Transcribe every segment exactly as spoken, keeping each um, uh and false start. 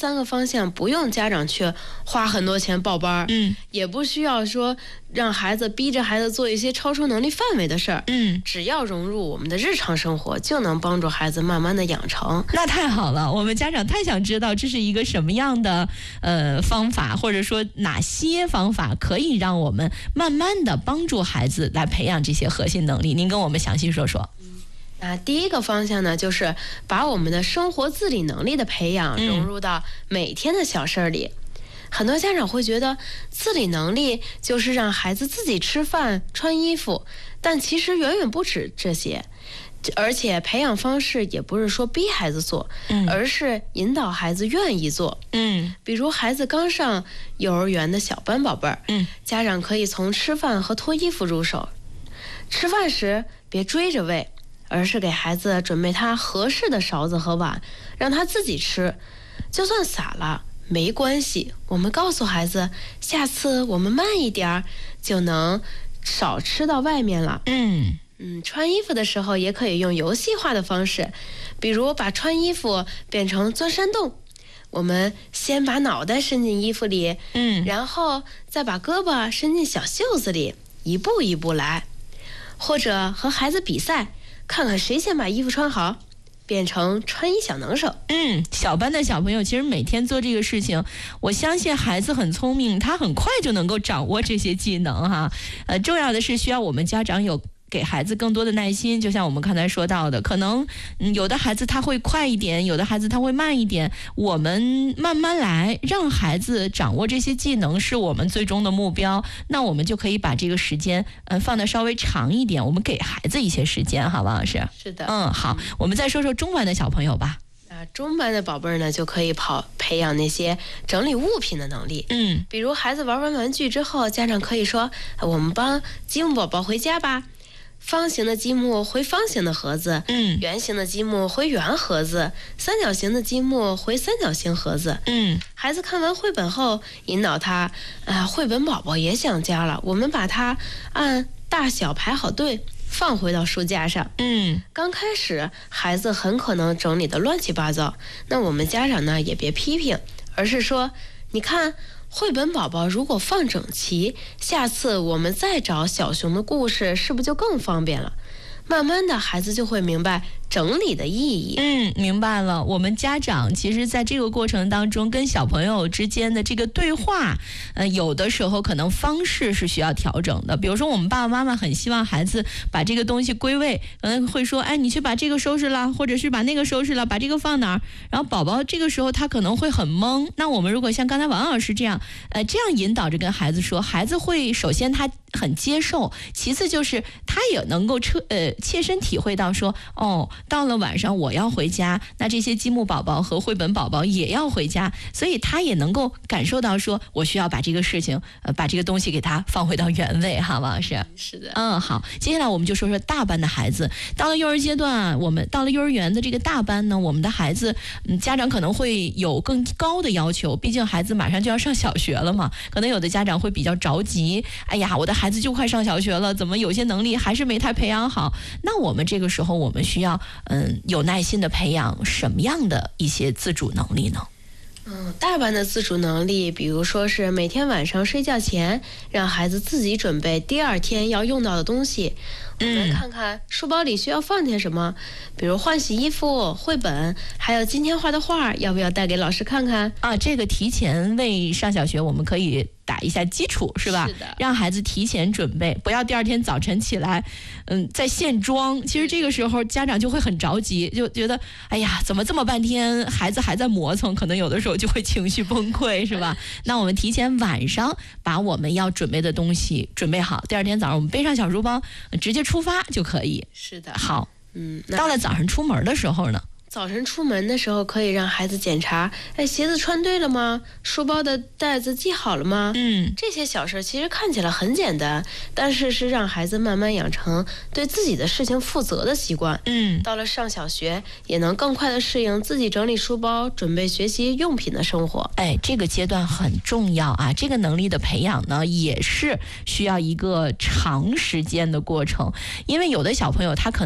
三个方向不用家长去花很多钱报班， 嗯， 也不需要说让孩子逼着孩子做一些超出能力范围的事儿， 嗯， 只要融入我们的日常生活，就能帮助孩子慢慢的养成。 那太好了，我们家长太想知道这是一个什么样的呃方法，或者说哪些方法可以让我们慢慢的帮助孩子来培养这些核心能力，您跟我们详细说说。 那第一个方向呢，就是把我们的生活自理能力的培养融入到每天的小事里。嗯，很多家长会觉得自理能力就是让孩子自己吃饭、穿衣服，但其实远远不止这些。而且培养方式也不是说逼孩子做，嗯，而是引导孩子愿意做。 嗯， 比如孩子刚上幼儿园的小班宝贝儿， 嗯， 家长可以从吃饭和脱衣服入手。吃饭时别追着喂，而是给孩子准备他合适的勺子和碗，让他自己吃。就算洒了没关系，我们告诉孩子，下次我们慢一点，就能少吃到外面了。 嗯嗯，穿衣服的时候也可以用游戏化的方式，比如把穿衣服变成钻山洞。我们先把脑袋伸进衣服里， 嗯， 然后再把胳膊伸进小袖子里，一步一步来。或者和孩子比赛，看看谁先把衣服穿好，变成穿衣小能手。 嗯，小班的小朋友其实每天做这个事情，我相信孩子很聪明，他很快就能够掌握这些技能哈。呃，重要的是需要我们家长有给孩子更多的耐心，就像我们刚才说到的，可能、嗯、有的孩子他会快一点，有的孩子他会慢一点，我们慢慢来，让孩子掌握这些技能是我们最终的目标。那我们就可以把这个时间嗯放得稍微长一点，我们给孩子一些时间，好不好？是是的， 嗯，好，我们再说说中班的小朋友吧。 啊，中班的宝贝儿呢，就可以跑培养那些整理物品的能力。 嗯， 比如孩子玩完玩具之后，家长可以说：“我们帮积木宝宝回家吧。”方形的积木回方形的盒子， 嗯， 圆形的积木回圆盒子，三角形的积木回三角形盒子。 嗯， 孩子看完绘本后，引导他，啊，绘本宝宝也想家了，我们把它按大小排好队，放回到书架上。 嗯， 刚开始孩子很可能整理得乱七八糟，那我们家长呢也别批评，而是说，你看绘本宝宝如果放整齐，下次我们再找小熊的故事是不是就更方便了？慢慢的孩子就会明白整理的意义。 嗯，明白了。我们家长其实在这个过程当中跟小朋友之间的这个对话，呃，有的时候可能方式是需要调整的。比如说我们爸爸妈妈很希望孩子把这个东西归位，可能会说，哎，你去把这个收拾了，或者是把那个收拾了，把这个放哪儿？然后宝宝这个时候他可能会很懵。那我们如果像刚才王老师这样，呃，这样引导着跟孩子说，孩子会首先他很接受，其次就是他也能够彻呃切身体会到说，哦，到了晚上我要回家，那这些积木宝宝和绘本宝宝也要回家，所以他也能够感受到说，我需要把这个事情，呃，把这个东西给他放回到原位，哈，王老师。 是的， 嗯，好，接下来我们就说说大班的孩子。到了幼儿阶段啊，我们到了幼儿园的这个大班呢，我们的孩子，嗯，家长可能会有更高的要求，毕竟孩子马上就要上小学了嘛，可能有的家长会比较着急，哎呀，我的孩子就快上小学了，怎么有些能力还是没太培养好？那我们这个时候，我们需要嗯有耐心的培养什么样的一些自主能力呢？ 嗯，大班的自主能力，比如说是每天晚上睡觉前，让孩子自己准备第二天要用到的东西。我们看看书包里需要放些什么，比如换洗衣服、绘本，还有今天画的画，要不要带给老师看看？ 啊，这个提前为上小学，我们可以打一下基础，是吧？ 是的， 让孩子提前准备，不要第二天早晨起来，嗯，在现装。其实这个时候家长就会很着急，就觉得，哎呀，怎么这么半天孩子还在磨蹭，可能有的时候就会情绪崩溃，是吧？那我们提前晚上把我们要准备的东西准备好，第二天早上我们背上小书包，直接出发就可以。 是的， 好， 嗯， 到了早上出门的时候呢？ 早晨出门的时候，可以让孩子检查，哎，鞋子穿对了吗？书包的带子系好了吗？ 嗯， 这些小事其实看起来很简单，但是是让孩子慢慢养成对自己的事情负责的习惯。 嗯， 到了上小学，也能更快的适应自己整理书包、准备学习用品的生活。 哎，这个阶段很重要啊！这个能力的培养呢，也是需要一个长时间的过程，因为有的小朋友他可能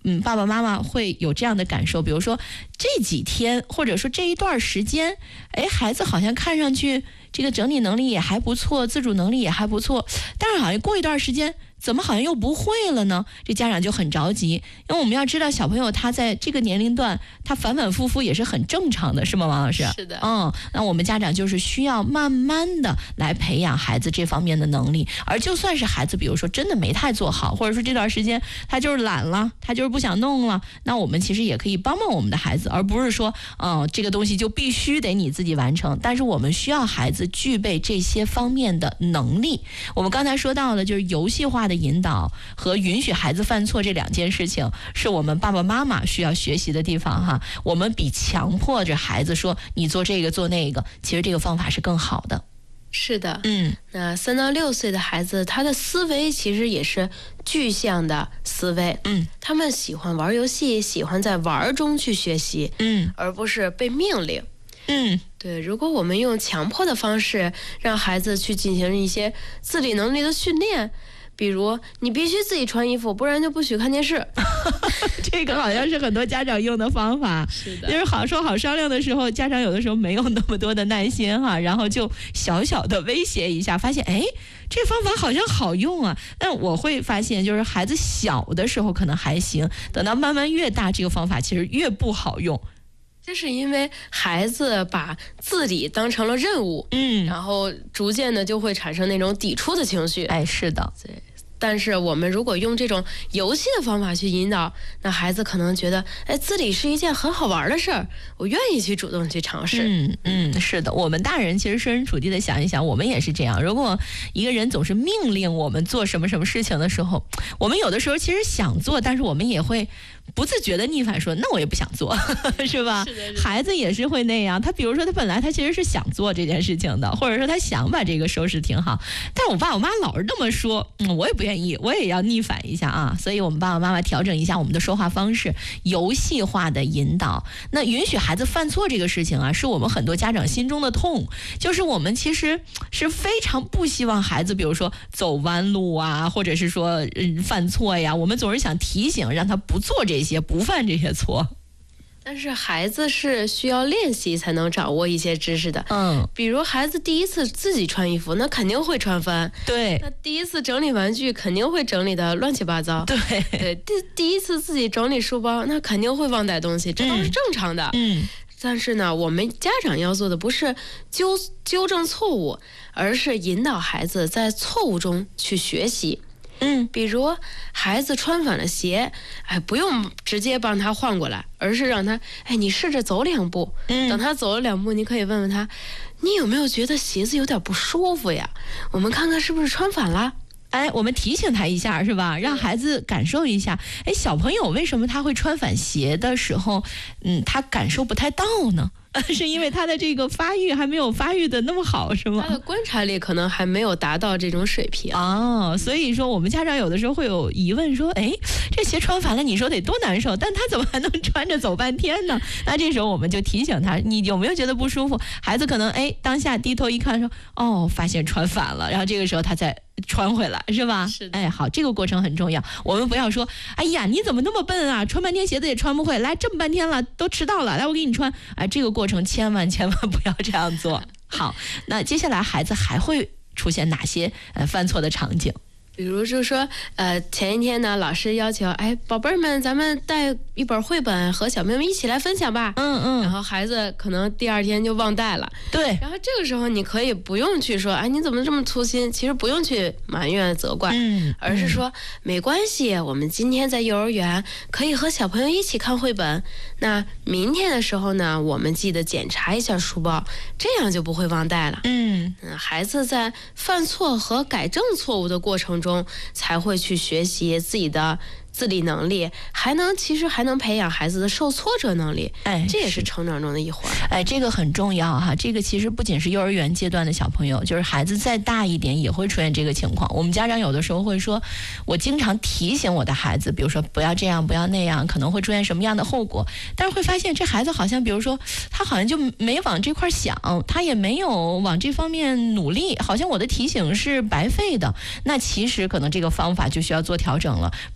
嗯，爸爸妈妈会有这样的感受，比如说这几天或者说这一段时间，哎，孩子好像看上去这个整理能力也还不错，自主能力也还不错，但是好像过一段时间怎么好像又不会了呢？这家长就很着急，因为我们要知道小朋友他在这个年龄段他反反复复也是很正常的，是吗，王老师？ 是的。 嗯，那我们家长就是需要慢慢的来培养孩子这方面的能力，而就算是孩子比如说真的没太做好，或者说这段时间他就是懒了，他就是不想弄了，那我们其实也可以帮帮我们的孩子，而不是说嗯，这个东西就必须得你自己完成，但是我们需要孩子具备这些方面的能力。我们刚才说到的就是游戏化的引导和允许孩子犯错这两件事情，是我们爸爸妈妈需要学习的地方哈。我们比强迫着孩子说你做这个做那个，其实这个方法是更好的。 是的， 嗯， 那三到六岁的孩子，他的思维其实也是具象的思维， 嗯， 他们喜欢玩游戏，喜欢在玩中去学习， 嗯， 而不是被命令。 嗯， 对，如果我们用强迫的方式让孩子去进行一些自理能力的训练，比如你必须自己穿衣服，不然就不许看电视。 这个好像是很多家长用的方法， 是的， 就是好说好商量的时候，家长有的时候没有那么多的耐心哈，然后就小小的威胁一下，发现哎，这方法好像好用啊。但我会发现，就是孩子小的时候可能还行，等到慢慢越大，这个方法其实越不好用。 这是因为孩子把自理当成了任务， 嗯， 然后逐渐的就会产生那种抵触的情绪。 哎，是的， 对。但是我们如果用这种游戏的方法去引导，那孩子可能觉得，哎，自理是一件很好玩的事儿，我愿意去主动去尝试。 嗯嗯，是的，我们大人其实设身处地的想一想，我们也是这样。如果一个人总是命令我们做什么什么事情的时候，我们有的时候其实想做，但是我们也会不自觉的逆反说，那我也不想做，是吧？ 是的，是的。 孩子也是会那样，他比如说他本来他其实是想做这件事情的，或者说他想把这个收拾挺好，但我爸我妈老是这么说，嗯，我也不愿意，我也要逆反一下啊。所以我们爸爸妈妈调整一下我们的说话方式，游戏化的引导。那允许孩子犯错这个事情啊，是我们很多家长心中的痛，就是我们其实是非常不希望孩子比如说走弯路啊，或者是说嗯犯错呀，我们总是想提醒让他不做这些，不犯这些错。 但是孩子是需要练习才能掌握一些知识的， 嗯， 比如孩子第一次自己穿衣服，那肯定会穿翻， 对， 那第一次整理玩具肯定会整理的乱七八糟， 对对，第第一次自己整理书包，那肯定会忘带东西，这都是正常的。 嗯， 但是呢，我们家长要做的不是纠纠正错误，而是引导孩子在错误中去学习。 嗯， 比如孩子穿反了鞋，哎，不用直接帮他换过来，而是让他，哎，你试着走两步。 嗯， 等他走了两步，你可以问问他，你有没有觉得鞋子有点不舒服呀？我们看看是不是穿反了。 哎，我们提醒他一下是吧？让孩子感受一下，哎，小朋友为什么他会穿反鞋的时候，嗯，他感受不太到呢？是因为他的这个发育还没有发育的那么好，是吗？ 他的观察力可能还没有达到这种水平哦，所以说我们家长有的时候会有疑问说，哎，这鞋穿反了，你说得多难受，但他怎么还能穿着走半天呢？那这时候我们就提醒他，你有没有觉得不舒服？孩子可能哎当下低头一看说，哦，发现穿反了，然后这个时候他再穿回来，是吧？ 是的。 哎，好，这个过程很重要。我们不要说，哎呀，你怎么那么笨啊？穿半天鞋子也穿不会，来这么半天了，都迟到了，来我给你穿。哎，这个过程千万千万不要这样做。好，那接下来孩子还会出现哪些呃犯错的场景？ 比如就是说，呃，前一天呢，老师要求，哎，宝贝儿们，咱们带一本绘本和小朋友们一起来分享吧。 嗯嗯。 然后孩子可能第二天就忘带了。 对。 然后这个时候你可以不用去说，哎，你怎么这么粗心？其实不用去埋怨责怪， 嗯， 而是说、嗯、没关系，我们今天在幼儿园可以和小朋友一起看绘本。那明天的时候呢，我们记得检查一下书包，这样就不会忘带了。 嗯， 嗯，孩子在犯错和改正错误的过程中，才会去学习自己的自理能力，还能其实还能培养孩子的受挫折能力， 哎， 这也是成长中的一环。 哎，这个很重要哈。这个其实不仅是幼儿园阶段的小朋友，就是孩子再大一点也会出现这个情况。我们家长有的时候会说，我经常提醒我的孩子，比如说不要这样，不要那样，可能会出现什么样的后果。但是会发现这孩子好像，比如说他好像就没往这块想，他也没有往这方面努力，好像我的提醒是白费的。那其实可能这个方法就需要做调整了。比如说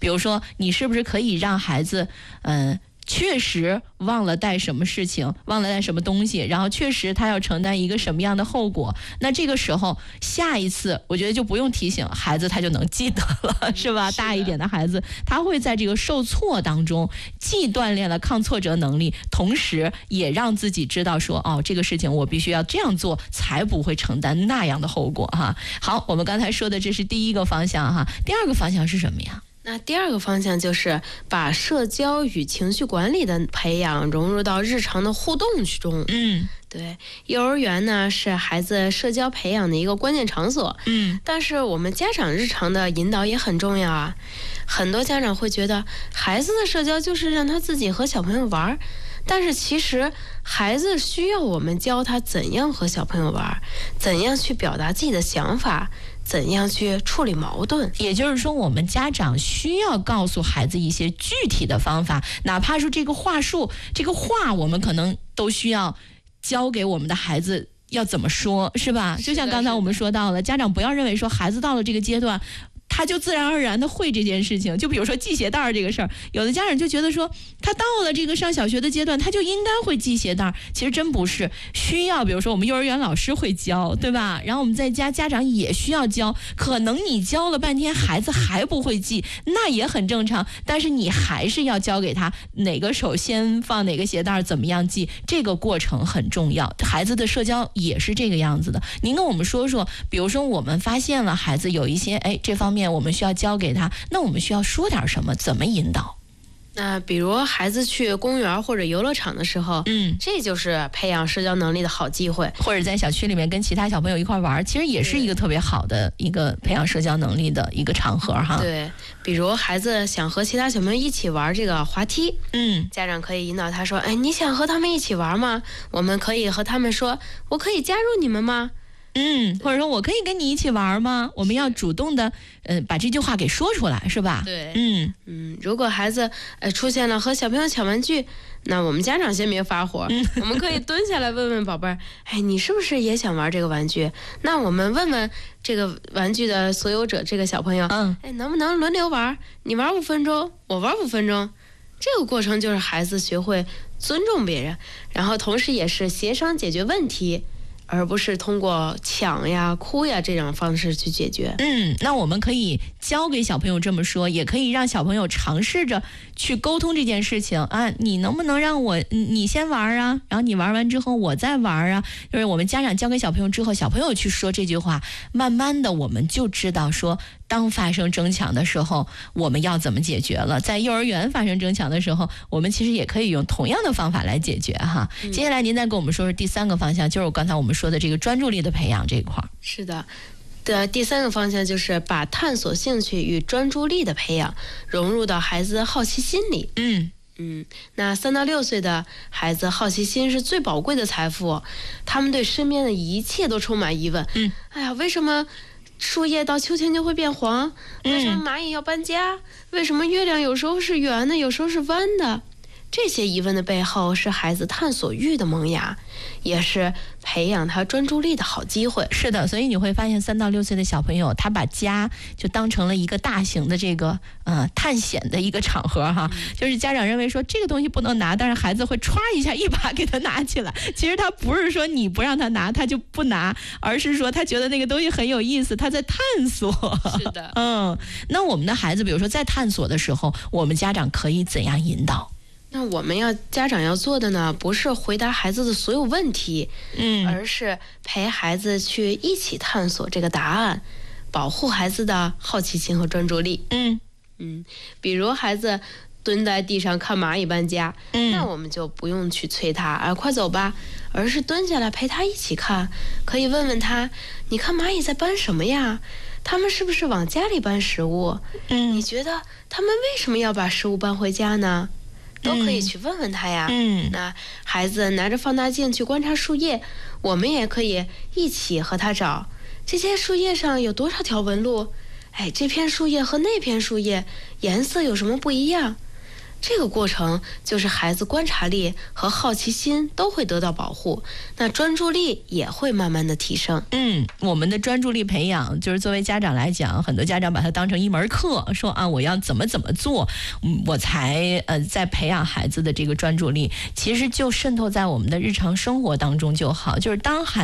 你是不是可以让孩子，嗯、呃。确实忘了带什么事情，忘了带什么东西，然后确实他要承担一个什么样的后果。那这个时候，下一次我觉得就不用提醒孩子，他就能记得了，是吧？ 是大一点的孩子，他会在这个受挫当中，既锻炼了抗挫折能力，同时也让自己知道说，哦，这个事情我必须要这样做，才不会承担那样的后果哈。好，我们刚才说的这是第一个方向哈，第二个方向是什么呀？ 那第二个方向就是把社交与情绪管理的培养融入到日常的互动中。 嗯， 对，幼儿园呢是孩子社交培养的一个关键场所。 嗯， 但是我们家长日常的引导也很重要啊。很多家长会觉得孩子的社交就是让他自己和小朋友玩，但是其实孩子需要我们教他怎样和小朋友玩，怎样去表达自己的想法，怎样去处理矛盾。 也就是说，我们家长需要告诉孩子一些具体的方法，哪怕是这个话术，这个话我们可能都需要教给我们的孩子要怎么说，是吧？就像刚才我们说到了，家长不要认为说孩子到了这个阶段，他就自然而然的会这件事情。就比如说系鞋带这个事儿，有的家长就觉得说他到了这个上小学的阶段，他就应该会系鞋带，其实真不是，需要比如说我们幼儿园老师会教，对吧？然后我们在家家长也需要教，可能你教了半天孩子还不会系，那也很正常，但是你还是要教给他哪个手先放哪个鞋带，怎么样系，这个过程很重要。孩子的社交也是这个样子的。您跟我们说说，比如说我们发现了孩子有一些哎这方面我们需要教给他，那我们需要说点什么，怎么引导？ 那比如孩子去公园或者游乐场的时候， 嗯， 这就是培养社交能力的好机会。 或者在小区里面跟其他小朋友一块玩，其实也是一个特别好的一个培养社交能力的一个场合哈。 对，比如孩子想和其他小朋友一起玩这个滑梯， 嗯， 家长可以引导他说：“哎，你想和他们一起玩吗？我们可以和他们说，我可以加入你们吗？” 嗯，或者说我可以跟你一起玩吗？我们要主动的，呃，把这句话给说出来，是吧？ 对， 嗯嗯，如果孩子呃出现了和小朋友抢玩具，那我们家长先别发火，嗯、我们可以蹲下来问问宝贝儿，哎，你是不是也想玩这个玩具？那我们问问这个玩具的所有者，这个小朋友， 嗯， 哎，能不能轮流玩？你玩五分钟，我玩五分钟。这个过程就是孩子学会尊重别人，然后同时也是协商解决问题，而不是通过抢呀、哭呀这种方式去解决。 嗯，那我们可以教给小朋友这么说，也可以让小朋友尝试着去沟通这件事情啊。你能不能让我你先玩啊？然后你玩完之后我再玩啊？就是我们家长教给小朋友之后，小朋友去说这句话，慢慢的我们就知道说，当发生争抢的时候，我们要怎么解决了。在幼儿园发生争抢的时候，我们其实也可以用同样的方法来解决哈。嗯、接下来您再跟我们说说第三个方向，就是我刚才我们说的这个专注力的培养这一块。 是的。的第三个方向就是把探索兴趣与专注力的培养融入到孩子的好奇心里。 嗯嗯，那三到六岁的孩子好奇心是最宝贵的财富，他们对身边的一切都充满疑问。 嗯， 哎呀，为什么树叶到秋天就会变黄？为什么蚂蚁要搬家？为什么月亮有时候是圆的，有时候是弯的？这些疑问的背后是孩子探索欲的萌芽，也是培养他专注力的好机会。 是的，所以你会发现三到六岁的小朋友，他把家就当成了一个大型的这个呃探险的一个场合哈。嗯、就是家长认为说这个东西不能拿，但是孩子会歘一下一把给他拿起来。其实他不是说你不让他拿他就不拿，而是说他觉得那个东西很有意思，他在探索。 是的， 嗯，那我们的孩子比如说在探索的时候，我们家长可以怎样引导？ 那我们要家长要做的呢，不是回答孩子的所有问题， 嗯， 而是陪孩子去一起探索这个答案，保护孩子的好奇心和专注力。 嗯嗯，比如孩子蹲在地上看蚂蚁搬家， 嗯， 那我们就不用去催他，啊，快走吧，而是蹲下来陪他一起看，可以问问他，你看蚂蚁在搬什么呀？他们是不是往家里搬食物？ 嗯， 你觉得他们为什么要把食物搬回家呢？都可以去问问他呀。 嗯， 那孩子拿着放大镜去观察树叶，我们也可以一起和他找这些树叶上有多少条纹路。哎，这片树叶和那片树叶颜色有什么不一样？ 这个过程就是孩子观察力和好奇心都会得到保护，那专注力也会慢慢的提升。 嗯，我们的专注力培养，就是作为家长来讲，很多家长把它当成一门课，说啊，我要怎么怎么做，嗯，我才呃在培养孩子的这个专注力。其实就渗透在我们的日常生活当中就好，就是当孩